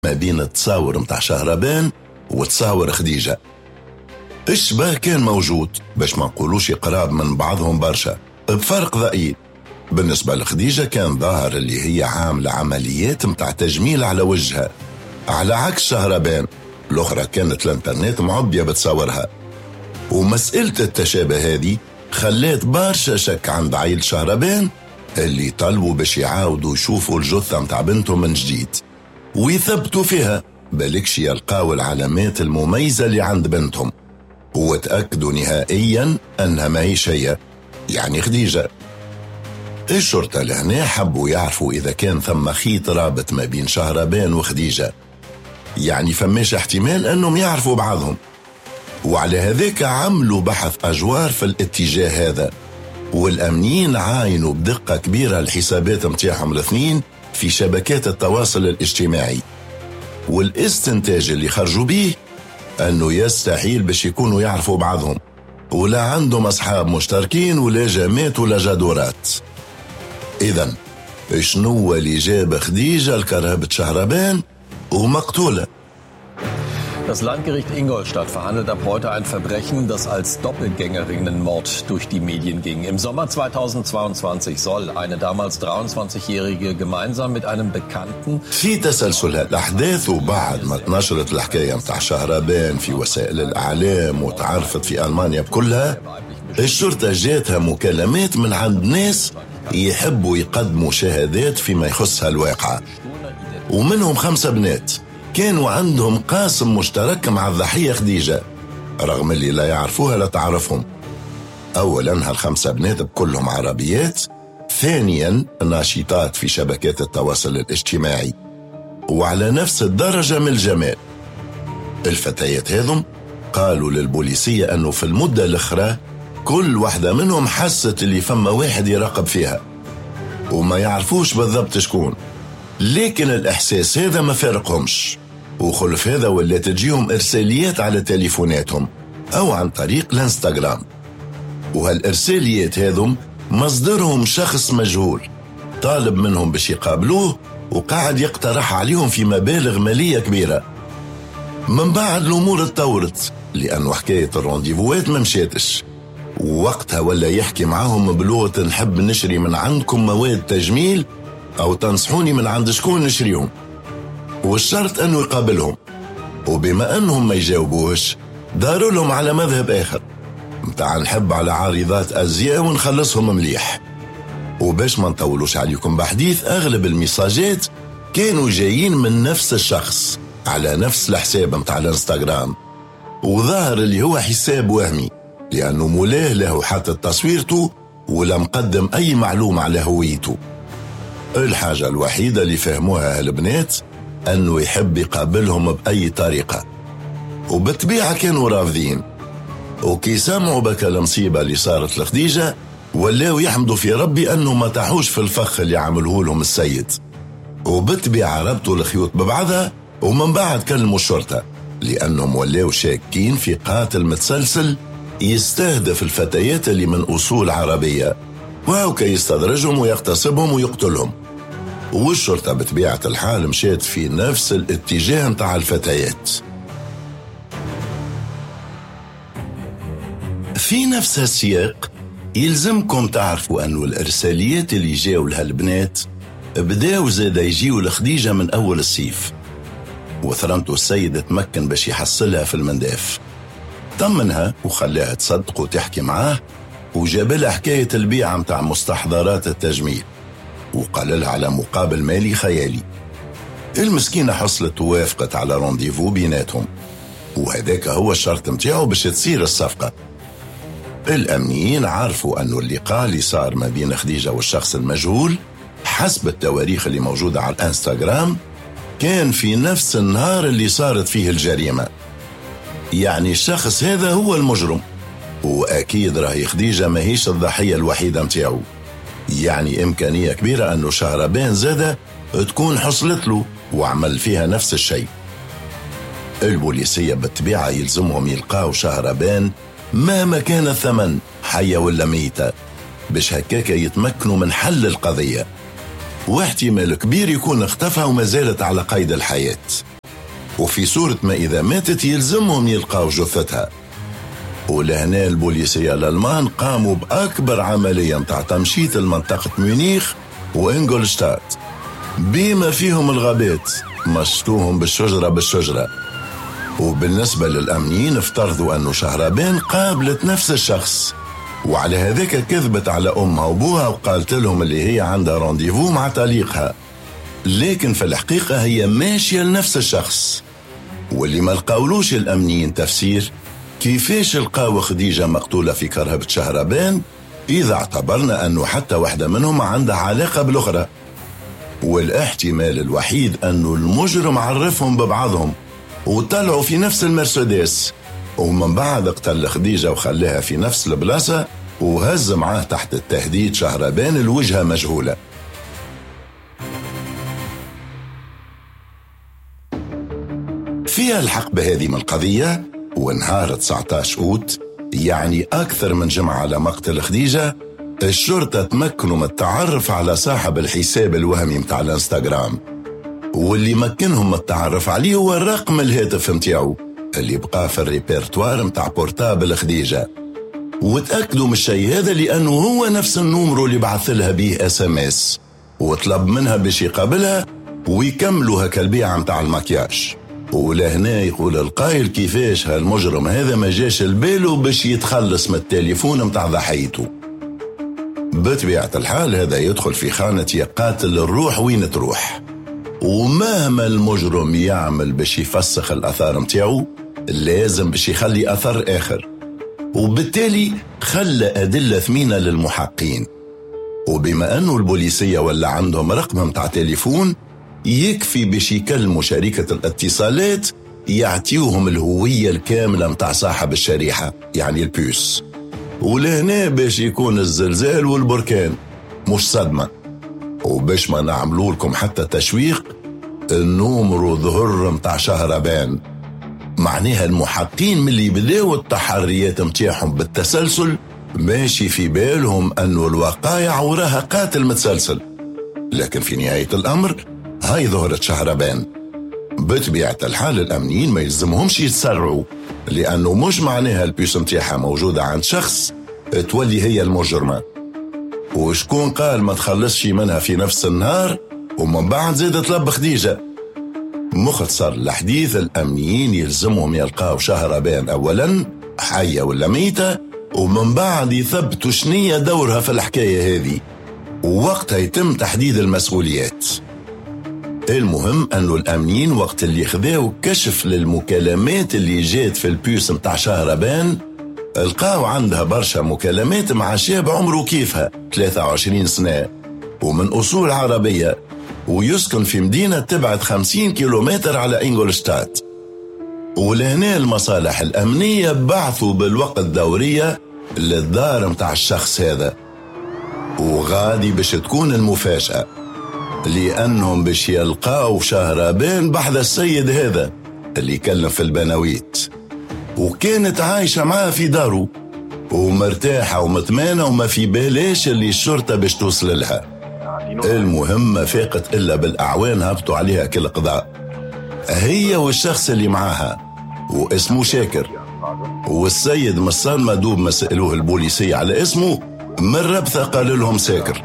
ما بين التصاور متاع شهربان وتصاور خديجة. الشبه كان موجود، باش ما نقولوش قراب من بعضهم برشا، بفرق ضئيل. بالنسبة لخديجة كان ظاهر اللي هي عاملة عمليات متاع تجميل على وجهها، على عكس شهربان الأخرى كانت الانترنت معبية بتصورها. ومسألة التشابه هذه خلات برشا شك عند عائلة شهربان اللي طلبوا باش يعاودوا يشوفوا الجثة متاع بنتهم من جديد ويثبتوا فيها، بالكش يلقاوا العلامات المميزة اللي عند بنتهم، وتأكدوا نهائيا أنها ما هيش هي، يعني خديجة. الشرطة لهنا حبوا يعرفوا إذا كان ثم خيط رابط ما بين شهربان وخديجة، يعني فماش احتمال أنهم يعرفوا بعضهم. وعلى هذاك عملوا بحث أجوار في الاتجاه هذا، والأمنيين عاينوا بدقة كبيرة الحسابات متاعهم الاثنين في شبكات التواصل الاجتماعي، والاستنتاج اللي خرجوا به أنه يستحيل باش يكونوا يعرفوا بعضهم، ولا عندهم أصحاب مشتركين ولا جامات ولا جدورات. إذن شنو اللي جاب خديجة لكرهبة شهربان ومقتولة؟ Das Landgericht Ingolstadt verhandelt ab heute ein Verbrechen, das als Doppelgängerinnenmord durch die Medien ging. Im Sommer 2022 soll eine damals 23-Jährige gemeinsam mit einem Bekannten... في تسلسل الأحداث وبعد ما اتنشرت الحكاية متاع شهربان في وسائل الإعلام وتعرفت في ألمانيا بكلها، الشرطة جاتها مكالمات من عند ناس يحبوا يقدموا شهادات فيما يخص هالواقعة، ومنهم 5 بنات كانوا عندهم قاسم مشترك مع الضحية خديجة، رغم اللي لا يعرفوها لا تعرفهم. أولا هال5 بنات بكلهم عربيات، ثانيا ناشطات في شبكات التواصل الاجتماعي، وعلى نفس الدرجة من الجمال. الفتيات هذم قالوا للبوليسية أنه في المدة الأخرى كل واحدة منهم حست اللي فما واحد يراقب فيها، وما يعرفوش بالضبط شكون، لكن الإحساس هذا ما فارقهمش، وخلف هذا ولا تجيهم إرساليات على تليفوناتهم أو عن طريق الانستغرام. وهالإرساليات هذم مصدرهم شخص مجهول طالب منهم باش يقابلوه، وقاعد يقترح عليهم في مبالغ مالية كبيرة. من بعد الأمور اتطورت، لأنه حكاية الرونديفوات ما مشيتش، ووقتها ولا يحكي معاهم بلغة نحب نشري من عندكم مواد تجميل أو تنصحوني من عند شكون نشريهم، والشرط أنه يقابلهم. وبما أنهم ما يجاوبوش داروا لهم على مذهب آخر متاع نحب على عارضات أزياء ونخلصهم مليح. وباش ما نطولوش عليكم بحديث، أغلب الميساجات كانوا جايين من نفس الشخص على نفس الحساب متاع الانستغرام، وظاهر اللي هو حساب وهمي لأنه مولاه له حتى تصويرته ولا مقدم أي معلومة على هويته. الحاجة الوحيدة اللي فهموها هالبنات أنه يحب يقابلهم بأي طريقة، وبالطبيعة كانوا رافضين. وكي سمعوا بك المصيبة اللي صارت لخديجة ولاو يحمدوا في ربي أنه ما تاحوش في الفخ اللي عمله لهم السيد، وبالطبيعة ربطوا الخيوط ببعضها، ومن بعد كلموا الشرطة لأنهم ولاو شاكين في قاتل متسلسل يستهدف الفتيات اللي من أصول عربية، وهو كي يستدرجهم ويغتصبهم ويقتلهم. والشرطة بطبيعة الحال مشيت في نفس الاتجاه متاع الفتيات. في نفس السياق يلزمكم تعرفوا أنه الإرساليات اللي جاوا لهالبنات بداوا زاد يجيوا لخديجة من أول الصيف، وثرنتو السيد تمكن باش يحصلها في المنداف، طمنها وخلاها تصدق وتحكي معاه، وجاب لها حكاية البيع متاع مستحضرات التجميل، وقال لها على مقابل مالي خيالي. المسكينة حصلت ووافقت على رونديفو بيناتهم، وهذاك هو الشرط متاعه باش تصير الصفقة. الأمنيين عارفوا أنه اللقاء اللي صار ما بين خديجة والشخص المجهول حسب التواريخ اللي موجودة على الانستغرام كان في نفس النهار اللي صارت فيه الجريمة، يعني الشخص هذا هو المجرم، وأكيد راهي خديجة ما هيش الضحية الوحيدة متاعه، يعني إمكانية كبيرة أنه شهربان زادة تكون حصلت له وعمل فيها نفس الشيء. البوليسية بالطبيعة يلزمهم يلقاو شهربان مهما كان الثمن، حية ولا ميتة، باش هكاك يتمكنوا من حل القضية، واحتمال كبير يكون اختفى وما زالت على قيد الحياة. وفي صورة ما إذا ماتت يلزمهم يلقاو جثتها. ولهنا البوليسية الألمان قاموا بأكبر عملية متاع تمشيط المنطقة ميونيخ وإنغولشتات بما فيهم الغابات، مشطوهم بالشجرة. وبالنسبة للأمنيين افترضوا أنه شهربان قابلت نفس الشخص، وعلى هذاك كذبت على أمها وأبوها وقالت لهم اللي هي عندها رونديفو مع طليقها، لكن في الحقيقة هي ماشية لنفس الشخص. واللي ما لقاولوش الأمنيين تفسير كيفاش لقاو خديجة مقتولة في كرهبة شهربان إذا اعتبرنا أنه حتى واحدة منهم عندها علاقة بالأخرى. والاحتمال الوحيد أنه المجرم عرفهم ببعضهم وطلعوا في نفس المرسيدس، ومن بعد اقتل خديجة وخلاها في نفس البلاصة وهز معاه تحت التهديد شهربان الوجهة مجهولة. فيها الحق بهذه من القضية. ونهار 19 أوت يعني أكثر من جمعة على مقتل خديجة، الشرطة تمكنوا من التعرف على صاحب الحساب الوهمي متاع الانستغرام، واللي مكنهم من التعرف عليه هو الرقم الهاتف متاعو اللي بقى في الريبرتوار متاع بورتابل خديجة. وتأكدوا من الشيء هذا لأنه هو نفس النمرو اللي بعث لها به SMS وطلب منها باش يقابلها ويكملوا هكا البيعة متاع المكياج. ولهنا يقول القائل كيفاش هالمجرم هذا ما جاش البالو باش يتخلص من التليفون متاع ضحيته. بطبيعة الحال هذا يدخل في خانة يقاتل الروح وين تروح، ومهما المجرم يعمل باش يفسخ الأثار متاعو لازم باش يخلي أثر آخر، وبالتالي خلى أدلة ثمينة للمحققين. وبما أنه البوليسية ولا عندهم رقم متاع تليفون يكفي باش يكلموا شركة الاتصالات يعطيوهم الهوية الكاملة متاع صاحب الشريحة يعني البوس. ولهنا باش يكون الزلزال والبركان مش صدمة. وباش ما نعملوا لكم حتى تشويق، النمرو ظهر متاع شهربان معناها المحققين من اللي بداوا التحريات متاعهم بالتسلسل ماشي في بالهم أنه الوقائع وراها قاتل متسلسل، لكن في نهاية الأمر هاي ظهرت شهربان. بطبيعة الحال الأمنيين ما يلزمهمش يتسرعوا، لأنه مش معناها البيوس متاعها موجودة عند شخص تولي هي المجرمة. وشكون قال ما تخلصش منها في نفس النهار ومن بعد زادت طلب خديجة؟ مختصر الحديث، الأمنيين يلزمهم يلقاو شهربان أولا حية ولا ميتة، ومن بعد يثبتوا شنية دورها في الحكاية هذه، ووقتها يتم تحديد المسؤوليات. المهم أنه الأمنيين وقت اللي خذاو كشف للمكالمات اللي جات في البيوس متاع شهربان لقاو عندها برشا مكالمات مع شاب عمره كيفها 23 سنة ومن أصول عربية ويسكن في مدينة تبعد 50 كيلومتر على إنغولشتات. ولهنا المصالح الأمنية بعثوا بالوقت دورية للدار متاع الشخص هذا، وغادي باش تكون المفاجأة لأنهم باش يلقاو شهربان بحذا السيد هذا اللي كلم في البناويت، وكانت عايشة معاه في داره ومرتاحة ومطمئنة وما في بالاش اللي الشرطة باش توصل لها. المهم ما فاقت إلا بالأعوان هبطوا عليها كل قضاء، هي والشخص اللي معاها واسمه شاكر. والسيد مصان ما دوب ما سألوه البوليسية على اسمه من ربثة قال لهم ساكر.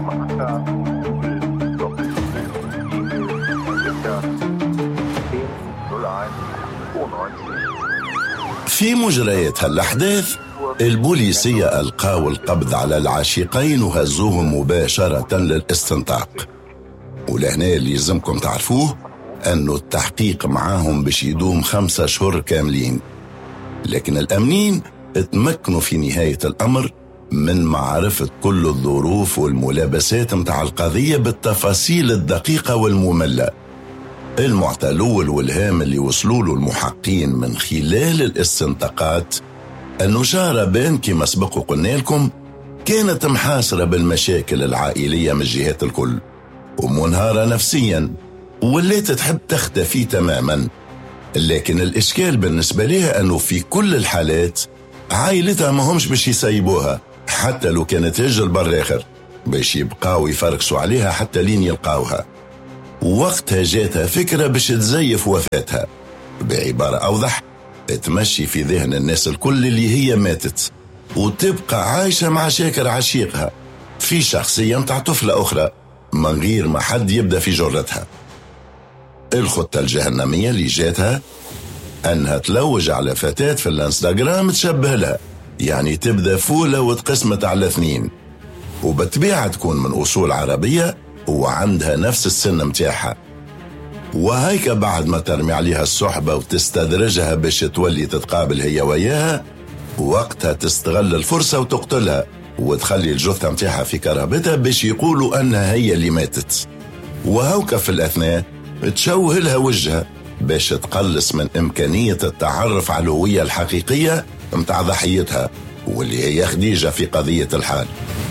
في مجريات هالأحداث البوليسية ألقاوا القبض على العاشقين وهزوهم مباشرة للاستنطاق. ولهنا اللي يلزمكم تعرفوه أنه التحقيق معاهم باش يدوم 5 أشهر كاملين، لكن الأمنين اتمكنوا في نهاية الأمر من معرفة كل الظروف والملابسات متاع القضية بالتفاصيل الدقيقة والمملة. المعتلو والهام اللي وصلوا له المحققين من خلال الاستنطاقات أنه شهربان كما سبق قلنا لكم كانت محاصرة بالمشاكل العائلية من جهات الكل ومنهارة نفسيا وليت تحب تختفي تماما. لكن الإشكال بالنسبة لها أنه في كل الحالات عائلتها ما همش باش يسيبوها حتى لو كانت هجر بالآخر باش يبقاو يفرقسوا عليها حتى لين يلقاوها. ووقتها جاتها فكرة باش تزيف وفاتها، بعبارة أوضح تمشي في ذهن الناس الكل اللي هي ماتت، وتبقى عايشة مع شاكر عشيقها في شخصية متاع طفلة أخرى من غير ما حد يبدأ في جرتها. الخطة الجهنمية اللي جاتها أنها تلوج على فتاة في الانستغرام تشبه لها، يعني تبدأ فولة وتقسمت على 2، وبالطبيعة تكون من أصول عربية وعندها نفس السن متاعها، وهيك بعد ما ترمي عليها الصحبة وتستدرجها باش تولي تتقابل هي وياها، وقتها تستغل الفرصة وتقتلها وتخلي الجثة متاعها في كرابتها باش يقولوا أنها هي اللي ماتت، وهوك في الأثناء تشوه لها وجهها باش تقلص من إمكانية التعرف على الهوية الحقيقية متاع ضحيتها واللي هي خديجة في قضية الحال.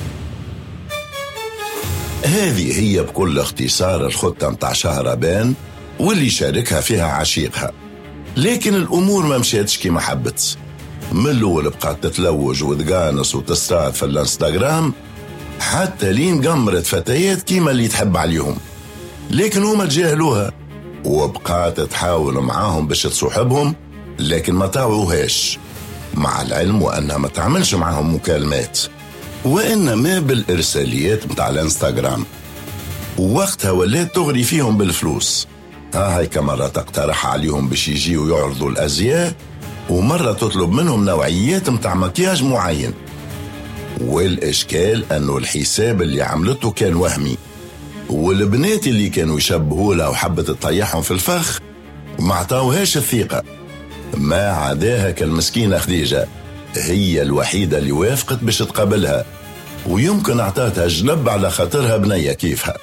هذه هي بكل اختصار الخطة متاع شهربان واللي شاركها فيها عشيقها، لكن الأمور ما مشيتش كما حبت. من الأول بقات تتلوج وتقانص وتستعد في الانستغرام حتى لين قمرت فتيات كيما اللي تحب عليهم، لكن هما تجاهلوها وبقات تحاول معاهم باش تصاحبهم، لكن ما تاوعوهاش، مع العلم وأنها ما تعملش معاهم مكالمات وإنما بالإرساليات متاع الانستغرام. ووقتها ولات تغري فيهم بالفلوس، هاي مرة تقترح عليهم باش يجيوا يعرضوا الأزياء، ومرة تطلب منهم نوعيات متاع مكياج معين. والإشكال أنه الحساب اللي عملته كان وهمي، والبنات اللي كانوا يشبهوا لها وحبت تطيحهم في الفخ ما عطاوهاش الثقة، ما عداها كالمسكينة خديجة هي الوحيدة اللي وافقت باش تقابلها، ويمكن اعطاتها جلب على خاطرها بنية كيفها.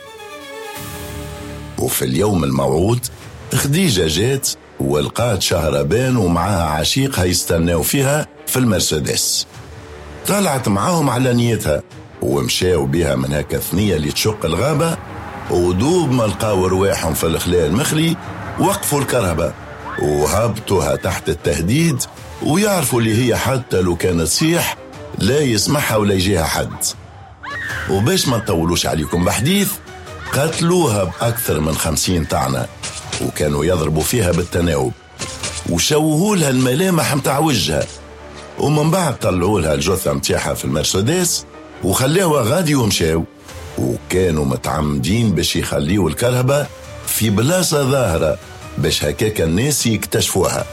وفي اليوم الموعود خديجة جات ولقات شهربان ومعها عشيقها يستناو فيها في المرسيدس، طلعت معاهم على نيتها ومشاو بها من هكا ثنية اللي تشق الغابة، ودوب ما لقاو رواحهم في الخلال المخلي وقفوا الكرهبة وهبطوها تحت التهديد، ويعرفوا اللي هي حتى لو كانت تصيح لا يسمعها ولا يجيها حد. وباش ما نطولوش عليكم بحديث، قتلوها بأكثر من 50 طعنة وكانوا يضربوا فيها بالتناوب وشوهوا لها الملامح متاع وجهها، ومن بعد طلعوا لها الجثة متاعها في المرسيدس وخلوها غادي ومشاو، وكانوا متعمدين باش يخليوا الكرهبة في بلاصة ظاهرة باش هكاك الناس يكتشفوها.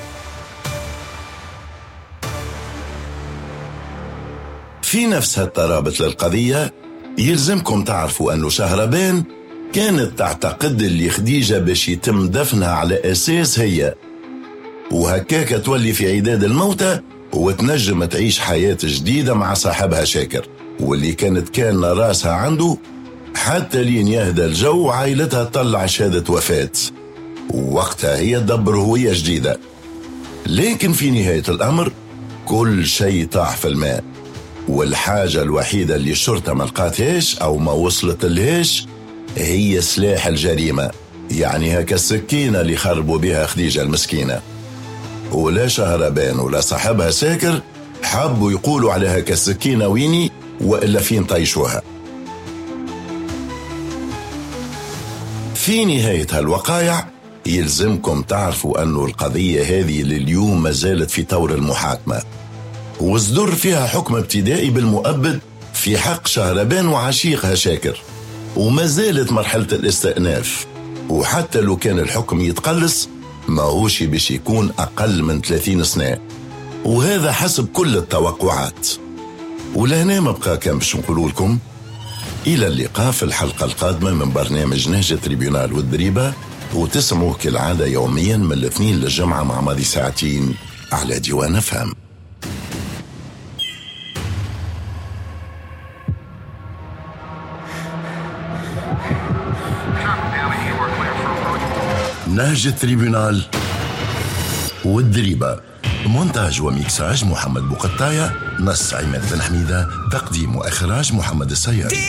في نفس هالترابط للقضية يلزمكم تعرفوا أنه شهربان كانت تعتقد اللي خديجة باش يتم دفنها على أساس هي، وهكاك تولي في عداد الموتى وتنجم تعيش حياة جديدة مع صاحبها شاكر، واللي كانت راسها عنده حتى لين يهدى الجو وعائلتها تطلع شهادة وفاة، ووقتها هي تدبر هوية جديدة. لكن في نهاية الأمر كل شيء طاح في الماء، والحاجة الوحيدة اللي الشرطة ما لقاتهاش أو ما وصلت لهاش هي سلاح الجريمة، يعني هكا السكينة اللي خربوا بها خديجة المسكينة. ولا شهربان ولا صاحبها ساكر حبوا يقولوا على هكا السكينة ويني وإلا فين طيشوها. في نهاية هالوقائع يلزمكم تعرفوا أنه القضية هذه لليوم ما زالت في طور المحاكمة، وصدر فيها حكم ابتدائي بالمؤبد في حق شهربان وعشيقها شاكر، وما زالت مرحلة الاستئناف، وحتى لو كان الحكم يتقلص ما هوش باش يكون أقل من 30 سنة، وهذا حسب كل التوقعات. ولهنا ما بقى كان باش نقول لكم إلى اللقاء في الحلقة القادمة من برنامج نهج تريبيونال والدريبة، وتسمعوا كالعادة يوميا من الاثنين للجمعة مع ماضي ساعتين على ديوان فهم. نهج التريبيونال والدريبة، مونتاج وميكساج محمد بوقطاية، نص عماد بن حميدة، تقديم وإخراج محمد السياري.